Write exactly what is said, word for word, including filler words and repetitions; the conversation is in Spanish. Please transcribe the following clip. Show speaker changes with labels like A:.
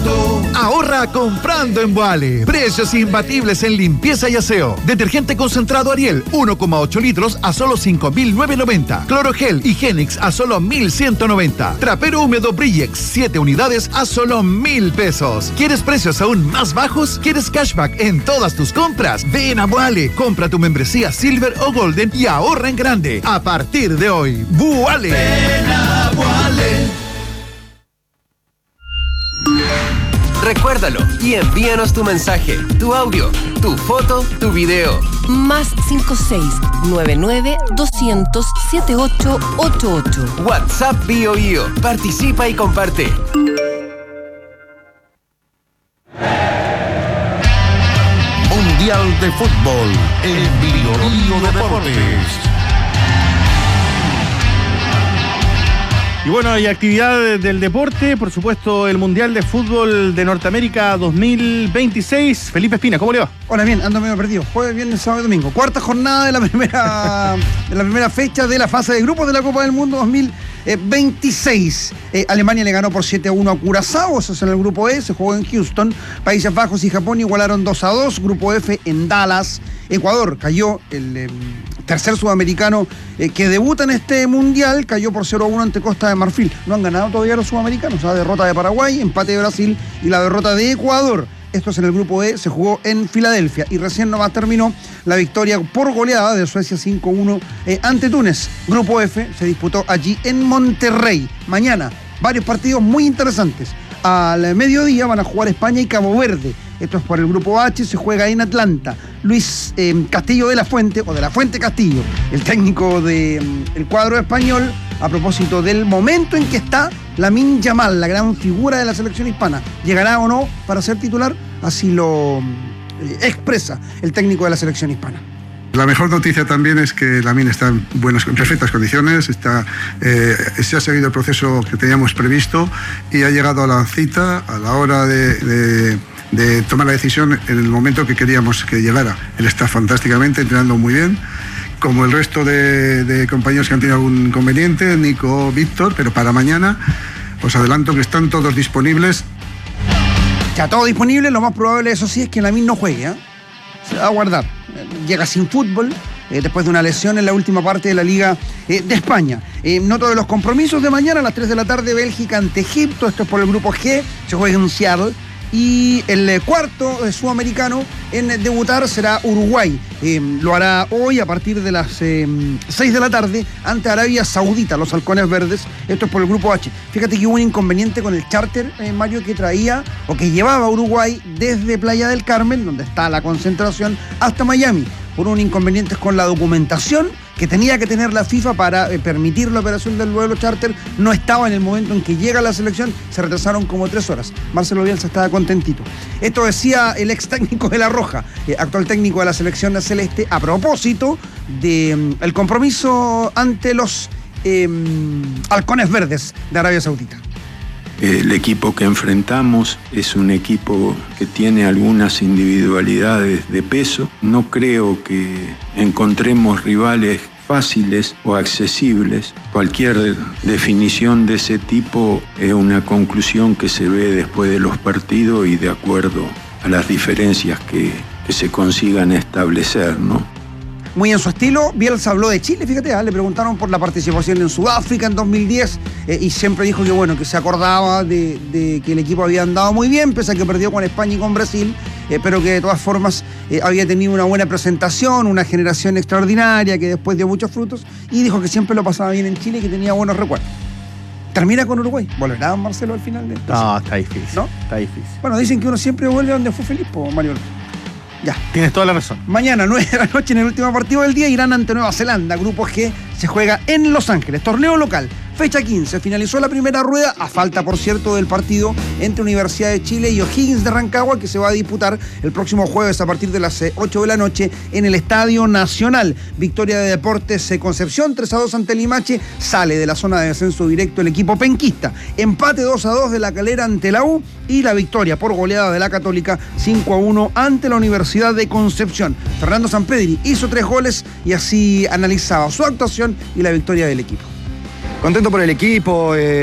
A: barato.
B: Ahorra comprando en Boale. Precios imbatibles en limpieza y aseo. Detergente concentrado Ariel, uno coma ocho litros a solo cinco mil novecientos noventa. Clorogel Higienix a solo mil ciento noventa. Trapero húmedo Brillex, siete unidades a solo mil pesos. ¿Quieres precios aún más bajos? ¿Quieres cashback en todas tus compras? Ven a Boale. Compra tu membresía Silver o Golden y ahorra en grande. A partir de hoy, Boale.
A: Ven a Boale.
C: Recuérdalo y envíanos tu mensaje, tu audio, tu foto, tu video.
D: Más cinco seis nueve nueve doscientos setenta y ocho ochenta y ocho.
C: WhatsApp Bio Bio. Participa y comparte.
E: Mundial de Fútbol en Bio Bio Deportes.
F: Y bueno, hay actividad del deporte, por supuesto, el Mundial de Fútbol de Norteamérica dos mil veintiséis. Felipe Espina, ¿cómo le va?
G: Hola, bien, ando medio perdido. Jueves, viernes, sábado y domingo. Cuarta jornada de la primera de la primera fecha de la fase de grupos de la Copa del Mundo dos mil veintiséis. Eh, Alemania le ganó por siete a uno a Curazao, eso es en el grupo E, se jugó en Houston. Países Bajos y Japón igualaron dos a dos. Grupo F en Dallas. Ecuador cayó, el eh, tercer sudamericano eh, que debuta en este mundial, cayó por cero a uno ante Costa de Marfil. No han ganado todavía los sudamericanos, la derrota de Paraguay, empate de Brasil y la derrota de Ecuador. Esto es en el grupo E, se jugó en Filadelfia y recién nomás terminó la victoria por goleada de Suecia cinco a uno eh, ante Túnez. Grupo F se disputó allí en Monterrey. Mañana, varios partidos muy interesantes. Al mediodía van a jugar España y Cabo Verde. Esto es por el grupo H, se juega en Atlanta. Luis eh, Castillo de la Fuente, o de la Fuente Castillo, el técnico del de, cuadro español, a propósito del momento en que está Lamine Yamal, la gran figura de la selección hispana. ¿Llegará o no para ser titular? Así lo eh, expresa el técnico de la selección hispana.
H: La mejor noticia también es que Lamine está en, buenas, en perfectas condiciones, está, eh, se ha seguido el proceso que teníamos previsto y ha llegado a la cita a la hora de, de, de tomar la decisión en el momento que queríamos que llegara. Él está fantásticamente, entrenando muy bien, como el resto de, de compañeros que han tenido algún inconveniente, Nico, Víctor, pero para mañana os adelanto que están todos disponibles.
G: Ya todo disponible, lo más probable, eso sí, es que Lamine no juegue, ¿eh? Se va a guardar. Llega sin fútbol, eh, después de una lesión en la última parte de la Liga eh, de España. Eh, noto de los compromisos de mañana a las tres de la tarde, Bélgica ante Egipto, esto es por el grupo G, se juega en Seattle. Y el eh, cuarto eh, sudamericano en eh, debutar será Uruguay. Eh, lo hará hoy a partir de las eh, seis de la tarde ante Arabia Saudita, los halcones verdes. Esto es por el grupo H. Fíjate que hubo un inconveniente con el charter, eh, Mario, que traía o que llevaba a Uruguay desde Playa del Carmen, donde está la concentración, hasta Miami. Por un inconveniente con la documentación que tenía que tener la FIFA para eh, permitir la operación del vuelo charter, no estaba en el momento en que llega la selección, se retrasaron como tres horas. Marcelo Bielsa estaba contentito. Esto decía el ex técnico de La Roja, eh, actual técnico de la selección celeste, a propósito del de, um, compromiso ante los eh, halcones verdes de Arabia Saudita.
I: El equipo que enfrentamos es un equipo que tiene algunas individualidades de peso. No creo que encontremos rivales fáciles o accesibles. Cualquier definición de ese tipo es una conclusión que se ve después de los partidos y de acuerdo a las diferencias que, que se consigan establecer, ¿no?
G: Muy en su estilo, Bielsa habló de Chile, fíjate, ¿eh? Le preguntaron por la participación en Sudáfrica en dos mil diez eh, y siempre dijo que bueno, que se acordaba de, de que el equipo había andado muy bien, pese a que perdió con España y con Brasil, eh, pero que de todas formas eh, había tenido una buena presentación, una generación extraordinaria que después dio muchos frutos y dijo que siempre lo pasaba bien en Chile y que tenía buenos recuerdos. Termina con Uruguay. ¿Volverá Marcelo al final de esto?
F: No, está difícil.
G: ¿No?
F: Está difícil.
G: Bueno, dicen que uno siempre vuelve a donde fue feliz, po, Mario. Ya.
F: Tienes toda la razón.
G: Mañana, nueve de la noche, en el último partido del día, Irán ante Nueva Zelanda. Grupo G se juega en Los Ángeles. Torneo local. Fecha quince. Finalizó la primera rueda, a falta, por cierto, del partido entre Universidad de Chile y O'Higgins de Rancagua, que se va a disputar el próximo jueves a partir de las ocho de la noche en el Estadio Nacional. Victoria de Deportes Concepción, tres a dos ante Limache. Sale de la zona de descenso directo el equipo penquista. Empate dos a dos de La Calera ante la U y la victoria por goleada de la Católica cinco a uno ante la Universidad de Concepción. Fernando Sampedri hizo tres goles y así analizaba su actuación y la victoria del equipo.
J: Contento por el equipo. Eh...